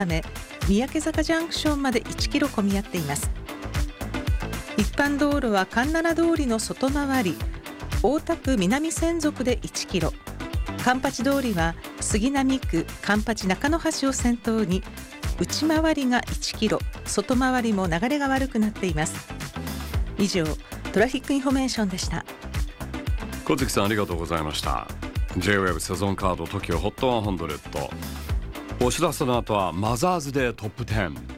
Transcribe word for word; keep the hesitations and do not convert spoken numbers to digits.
ため三宅坂ジャンクションまでいちキロ混み合っています。一般道路は環七通りの外回り、大田区南千束でいちキロ、環八通りは杉並区環八中野橋を先頭に内回りがいちキロ、外回りも流れが悪くなっています。以上、トラフィックインフォメーションでした。 小月さんありがとうございました。 ジェイウェブ セゾンカード トキオ ホット ひゃく。お知らせの後はマザーズデートップじゅう。